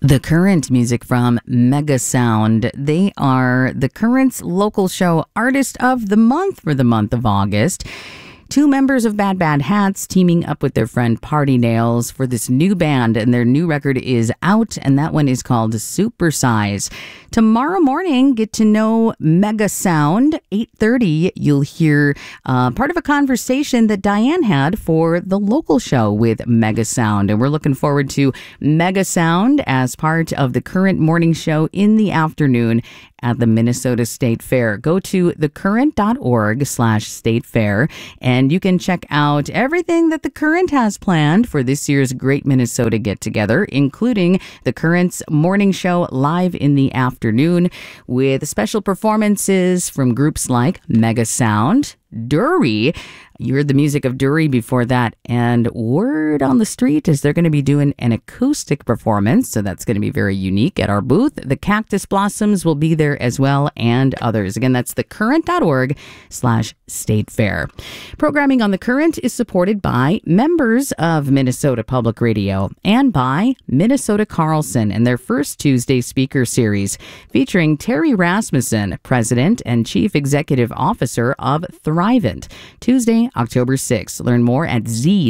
The Current music from Mega Sound. They are the Current's local show Artist of the Month for the month of August. Two members of Bad Bad Hats teaming up with their friend Party Nails for this new band, and their new record is out, and that one is called Supersize. Tomorrow morning, get to know Mega Sound. 8:30, you'll hear part of a conversation that Diane had for the local show with Mega Sound, and we're looking forward to Mega Sound as part of the Current morning show in the afternoon at the Minnesota State Fair. Go to thecurrent.org/state fair, and you can check out everything that the Current has planned for this year's Great Minnesota Get Together, including the Current's morning show live in the afternoon with special performances from groups like Mega Sound, Dury. You heard the music of Dury before that, and word on the street is they're going to be doing an acoustic performance, so that's going to be very unique at our booth. The Cactus Blossoms will be there as well, and others. Again, that's thecurrent.org/state fair. Programming on The Current is supported by members of Minnesota Public Radio and by Minnesota Carlson and their first Tuesday speaker series featuring Terry Rasmussen, President and Chief Executive Officer of Thrivent. Tuesday, October 6th. Learn more at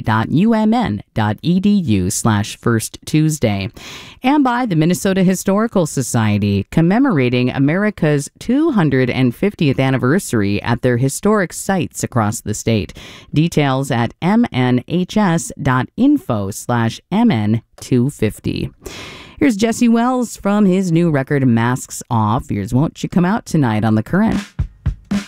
z.umn.edu/First Tuesday. And by the Minnesota Historical Society, commemorating America's 250th anniversary at their historic sites across the state. Details at mnhs.info/mn250. Here's Jesse Wells from his new record, Masks Off. Here's Won't You Come Out Tonight on The Current.